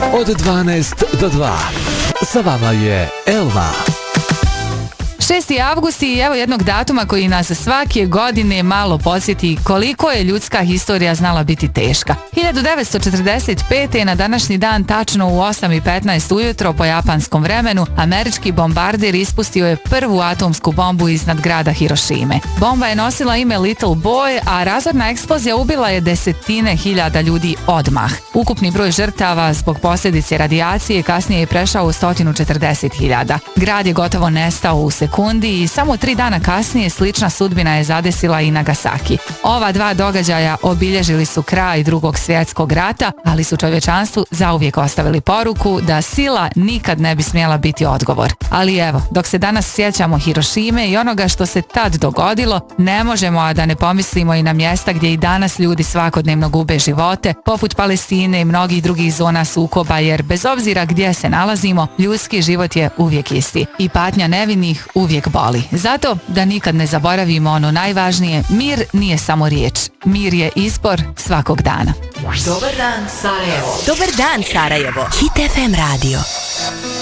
Od 12 do 2. Sa vama je Elma. 6. avgust i evo jednog datuma koji nas svake godine malo podsjeti koliko je ljudska historija znala biti teška. 1945. na današnji dan tačno u 8:15 ujutro po japanskom vremenu američki bombarder ispustio je prvu atomsku bombu iznad grada Hirošime. Bomba je nosila ime Little Boy, a razorna eksplozija ubila je desetine hiljada ljudi odmah. Ukupni broj žrtava zbog posljedice radijacije kasnije je prešao u 140.000. Grad je gotovo nestao u sekundi i samo 3 dana kasnije slična sudbina je zadesila i Nagasaki. Ova dva događaja obilježili su kraj Drugog svjetskog rata, ali su čovječanstvu zauvijek ostavili poruku da sila nikad ne bi smjela biti odgovor. Ali evo, dok se danas sjećamo Hirošime i onoga što se tad dogodilo, ne možemo a da ne pomislimo i na mjesta gdje i danas ljudi svakodnevno gube živote, poput Palestine i mnogih drugih zona sukoba, jer bez obzira gdje se nalazimo, ljudski život je uvijek isti i patnja nevinih uvijek boli. Zato da nikad ne zaboravimo ono najvažnije, mir nije samo riječ. Mir je izbor svakog dana. Dobar dan Sarajevo. Dobar dan Sarajevo. Hit FM radio.